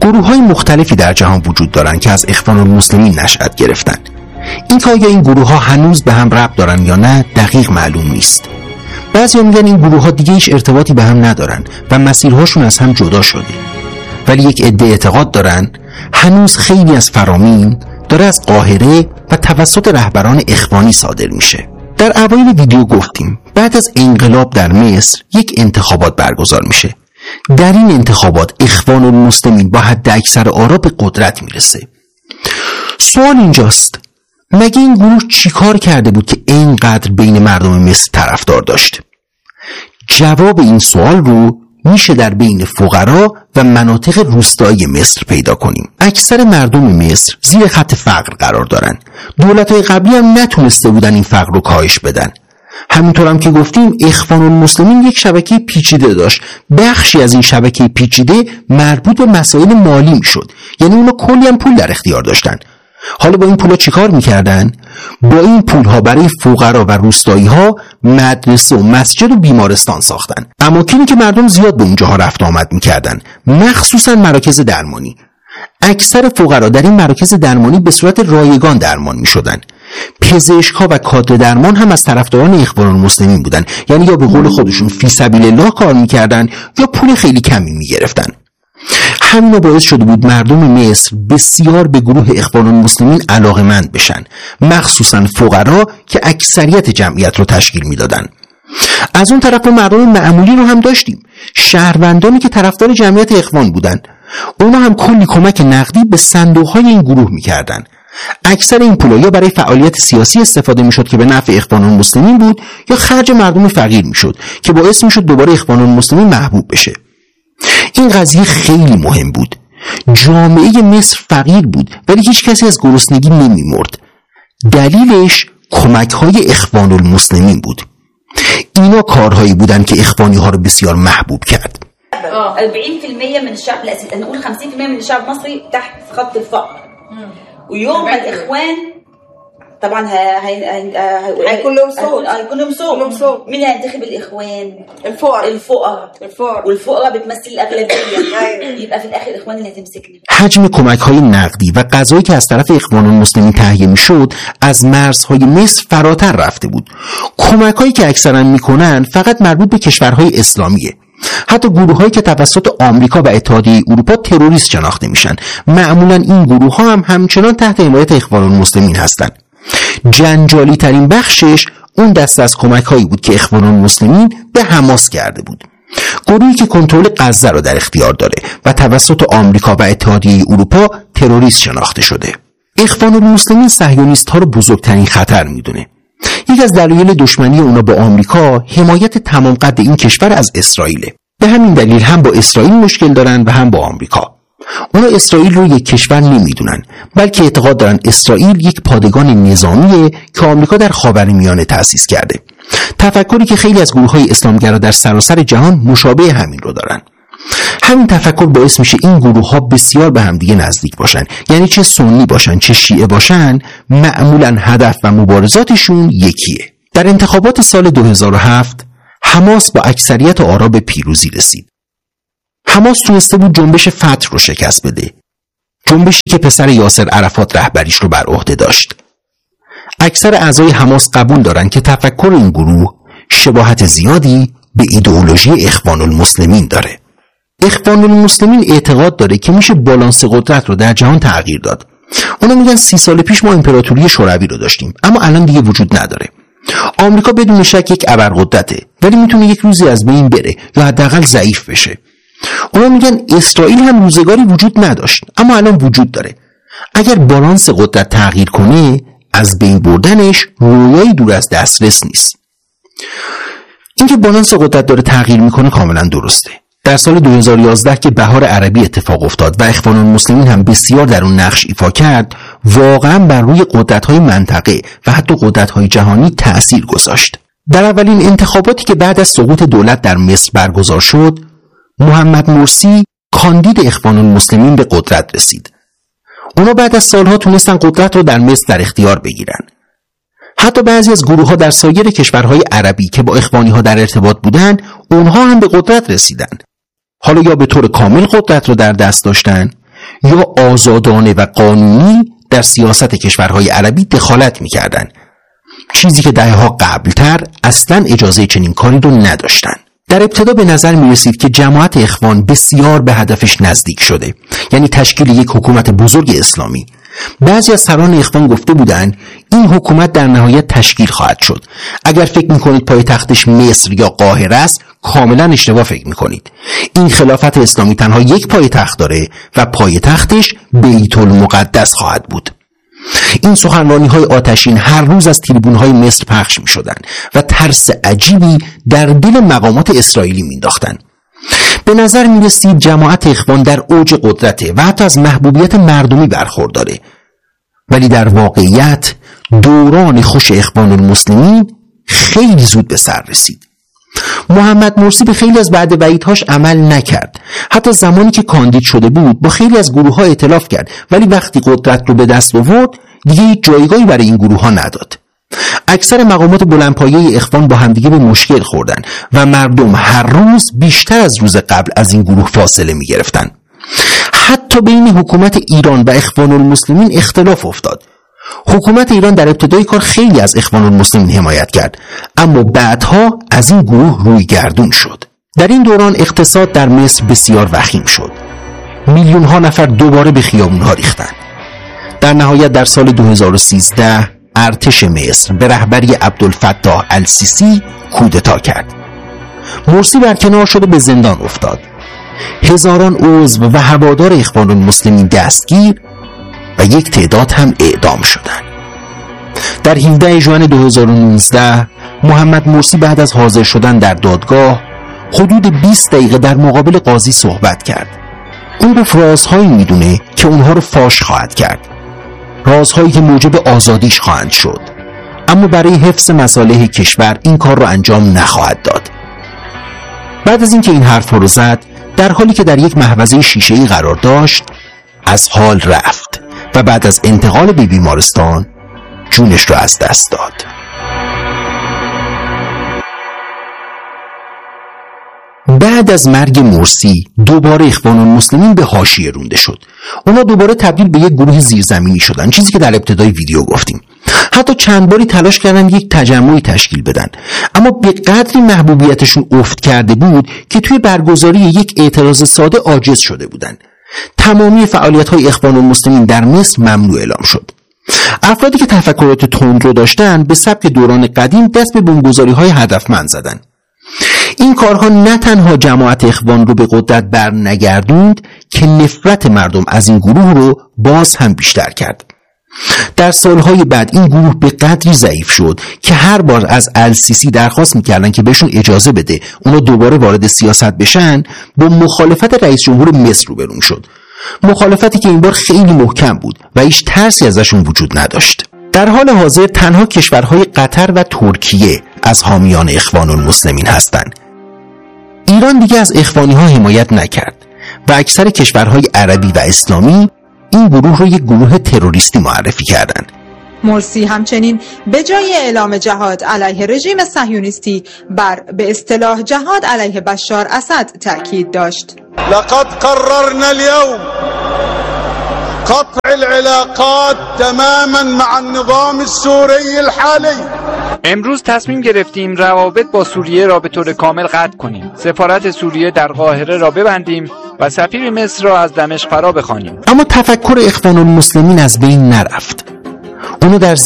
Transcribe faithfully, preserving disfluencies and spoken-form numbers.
گروه‌های مختلفی در جهان وجود دارند که از اخوان المسلمین نشأت گرفتن. اینکه آیا این گروه‌ها هنوز به هم ربط دارن یا نه دقیق معلوم نیست. بعضیا میگن این گروه‌ها دیگه هیچ ارتباطی به هم ندارن و مسیرهاشون از هم جدا شده. ولی یک عده اعتقاد دارن هنوز خیلی از فرامین داره از قاهره و توسط رهبران اخوانی صادر میشه. در اوایل ویدیو گفتیم بعد از انقلاب در مصر یک انتخابات برگزار میشه. در این انتخابات اخوان المسلمین با حد اکثر آرا به قدرت میرسه. سوال اینجاست مگه این گروه چیکار کرده بود که اینقدر بین مردم مصر طرفدار داشت؟ جواب این سوال رو میشه در بین فقرا و مناطق روستایی مصر پیدا کنیم. اکثر مردم مصر زیر خط فقر قرار دارن. دولت‌های قبلی هم نتونسته بودن این فقر رو کاهش بدن. همینطور هم که گفتیم اخوان المسلمین یک شبکه پیچیده داشت. بخشی از این شبکه پیچیده مربوط به مسائل مالی میشد. یعنی اونا کلی هم پول در اختیار داشتن. حالا با این پولا چیکار میکردن؟ با این پولها برای فقرا و روستایی ها مدرسه و مسجد و بیمارستان ساختن. اماکنی که مردم زیاد به اونجاها رفت آمد میکردن، مخصوصا مراکز درمانی. اکثر فقرا در این مراکز درمانی به صورت رایگان درمان میشدن. پزشک‌ها و کادر درمان هم از طرفداران اخوان المسلمین بودن. یعنی یا به قول خودشون فی سبیل الله کار میکردن یا پول خیلی کمی میگرفتن. همین باعث شده بود مردم مصر بسیار به گروه اخوان المسلمین علاقه‌مند بشن، مخصوصا فقرا که اکثریت جمعیت رو تشکیل میدادن. از اون طرف مردم معمولی رو هم داشتیم، شهروندانی که طرفدار جمعیت اخوان بودن. اونا هم کلی کمک نقدی به صندوق‌های این گروه میکردن. اکثر این پولا یا برای فعالیت سیاسی استفاده میشد که به نفع اخوان المسلمین بود یا خرج مردم فقیر میشد که باعث میشد دوباره اخوان المسلمین محبوب بشه. این قضیه خیلی مهم بود. جامعه مصر فقیر بود ولی هیچ کسی از گرسنگی نمی مرد. دلیلش کمک‌های اخوان المسلمین بود. اینا کارهایی بودن که اخوانی ها رو بسیار محبوب کرد. أربعين بالمية من الشعب الأساسي، نقول خمسين بالمية من الشعب المصري تحت خط الفقر. ويوم الإخوان طبعا هيكون لهم صوت هيكون لهم صوت. مين هينتخب الإخوان؟ الفقراء الفقراء الفقراء والفقراء بتمثل الأغلبية. يبقى في الآخر الإخوان اللي هتمسكنا. حجم کمک‌های نقدی و غذایی که از طرف اخوان المسلمین تهیه می‌شد از مرزهای مصر فراتر رفته بود. کمک‌هایی که اکثرا می‌کنن فقط مربوط به کشورهای اسلامیه. حتی گروه‌هایی که توسط آمریکا و اتحادیه اروپا تروریست شناخته میشن، معمولا این گروه‌ها هم همچنان تحت حمایت اخوان المسلمین هستند. جنجالی ترین بخشش اون دسته از کمک‌هایی بود که اخوان المسلمین به حماس کرده بود. گروهی که کنترل غزه را در اختیار داره و توسط آمریکا و اتحادیه اروپا تروریست شناخته شده. اخوان المسلمین صهیونیست‌ها رو بزرگترین خطر میدونه. یک از دلایل دشمنی اونا با آمریکا حمایت تمام قد این کشور از اسرائیل. به همین دلیل هم با اسرائیل مشکل دارن و هم با آمریکا. اونا اسرائیل رو یک کشور نمیدونن، بلکه اعتقاد دارن اسرائیل یک پادگان نظامیه که آمریکا در خاورمیانه تأسیس کرده. تفکری که خیلی از گروه‌های اسلامگرا در سراسر جهان مشابه همین رو دارن. همین تفکر باعث میشه این گروه‌ها بسیار به هم دیگه نزدیک باشن. یعنی چه سنی باشن چه شیعه باشن، معمولاً هدف و مبارزاتشون یکیه. در انتخابات سال دو هزار و هفت حماس با اکثریت آرا به پیروزی رسید. حماس تونسته بود جنبش فتح رو شکست بده. جنبشی که پسر یاسر عرفات رهبریش رو بر عهده داشت. اکثر اعضای حماس قبول دارن که تفکر این گروه شباهت زیادی به ایدئولوژی اخوان المسلمین داره. اخوان المسلمین اعتقاد داره که میشه بالانس قدرت رو در جهان تغییر داد. اونا میگن سی سال پیش ما امپراتوری شوروی رو داشتیم اما الان دیگه وجود نداره. آمریکا بدون شک یک ابرقدرته ولی میتونه یک روزی از بین بره یا حداقل ضعیف بشه. اونا میگن اسرائیل هم روزگاری وجود نداشت اما الان وجود داره. اگر بالانس قدرت تغییر کنه از بین بردنش رویایی دور از دسترس نیست. اینکه بالانس قدرت داره تغییر میکنه کاملا درسته. در سال دو هزار و یازده که بهار عربی اتفاق افتاد و اخوان المسلمین هم بسیار در اون نقش ایفا کرد، واقعا بر روی قدرت‌های منطقه و حتی قدرت‌های جهانی تأثیر گذاشت. در اولین انتخاباتی که بعد از سقوط دولت در مصر برگزار شد، محمد مرسی کاندید اخوان المسلمین به قدرت رسید. اونا بعد از سالها تونستن قدرت رو در مصر در اختیار بگیرن. حتی بعضی از گروه‌ها در سایر کشورهای عربی که با اخوانی‌ها در ارتباط بودن، اونها هم به قدرت رسیدن. حالا یا به طور کامل قدرت رو در دست داشتن یا آزادانه و قانونی در سیاست کشورهای عربی دخالت می‌کردند، چیزی که دهه‌ها قبلتر اصلاً اجازه چنین کاری رو نداشتند. در ابتدا به نظر می رسید که جماعت اخوان بسیار به هدفش نزدیک شده، یعنی تشکیل یک حکومت بزرگ اسلامی. بعضی از سران اخوان گفته بودند این حکومت در نهایت تشکیل خواهد شد. اگر فکر می کنید پایتختش مصر یا قاهره است، کاملا اشتباه فکر می کنید. این خلافت اسلامی تنها یک پایتخت داره و پایتختش بیت المقدس خواهد بود. این سخنرانی های آتشین هر روز از تریبون های مصر پخش می شدن و ترس عجیبی در دل مقامات اسرائیلی می انداختن. به نظر می رسید جماعت اخوان در اوج قدرته و حتی از محبوبیت مردمی برخورداره، ولی در واقعیت دوران خوش اخوان المسلمین خیلی زود به سر رسید. محمد مرسی به خیلی از بعد وعیدهاش عمل نکرد. حتی زمانی که کاندید شده بود با خیلی از گروه ها ائتلاف کرد، ولی وقتی قدرت رو به دست آورد دیگه هیچ جایگاهی برای این گروه ها نداد. اکثر مقامات بلندپایه اخوان با همدیگه به مشکل خوردن و مردم هر روز بیشتر از روز قبل از این گروه فاصله می گرفتن. حتی بین حکومت ایران و اخوان المسلمین اختلاف افتاد. حکومت ایران در ابتدای کار خیلی از اخوان المسلمین حمایت کرد، اما بعدها از این گروه روی گردون شد. در این دوران اقتصاد در مصر بسیار وخیم شد. میلیون ها نفر دوباره به خیابون ها ریختند. در نهایت در سال دو هزار و سیزده ارتش مصر به رهبری عبدالفتاح السیسی کودتا کرد. مرسی برکنار شد و به زندان افتاد. هزاران عضو و هوادار اخوان المسلمین دستگیر و یک تعداد هم اعدام شدند. در هفدهم ژوئن دو هزار و نوزده محمد مرسی بعد از حاضر شدن در دادگاه حدود بیست دقیقه در مقابل قاضی صحبت کرد. اون گفت رازهایی میدونه که اونها رو فاش خواهد کرد، رازهایی که موجب آزادیش خواهند شد، اما برای حفظ مصالح کشور این کار رو انجام نخواهد داد. بعد از اینکه این حرف رو زد، در حالی که در یک محفظه شیشه‌ای قرار داشت از حال رفت و بعد از انتقال به بیمارستان جونش رو از دست داد. بعد از مرگ مرسی دوباره اخوان المسلمین به حاشیه رونده شد. اونا دوباره تبدیل به یک گروه زیرزمینی شدن، چیزی که در ابتدای ویدیو گفتیم. حتی چند باری تلاش کردن یک تجمعی تشکیل بدن، اما به قدری محبوبیتشون افت کرده بود که توی برگزاری یک اعتراض ساده عاجز شده بودن. تمامی فعالیت‌های اخوان المسلمین در مصر ممنوع اعلام شد. افرادی که تفکرات تند رو داشتن به سبک دوران قدیم دست به بمبگذاری‌های هدفمند زدن. این کارها نه تنها جماعت اخوان رو به قدرت بر نگردوند که نفرت مردم از این گروه رو باز هم بیشتر کرد. در سالهای بعد این گروه به قدری ضعیف شد که هر بار از السیسی درخواست میکردن که بهشون اجازه بده اونا دوباره وارد سیاست بشن، با مخالفت رئیس جمهور مصر روبرو شد. مخالفتی که این بار خیلی محکم بود و هیچ ترسی ازشون وجود نداشت. در حال حاضر تنها کشورهای قطر و ترکیه از حامیان اخوان المسلمین هستند. ایران دیگه از اخوانی ها حمایت نکرد و اکثر کشورهای عربی و اسلامی این گروه رو یک گروه تروریستی معرفی کردند. مرسی همچنین به جای اعلام جهاد علیه رژیم صهیونیستی بر به اصطلاح جهاد علیه بشار اسد تأکید داشت. لقد قررنا اليوم قطع العلاقات تماما مع النظام السوري الحالي. امروز تصمیم گرفتیم روابط با سوریه را به طور کامل قطع کنیم. سفارت سوریه در قاهره را ببندیم و سفیر مصر را از دمشق فرا بخوانیم. اما تفکر اخوان المسلمین از بین نرفت. اونو در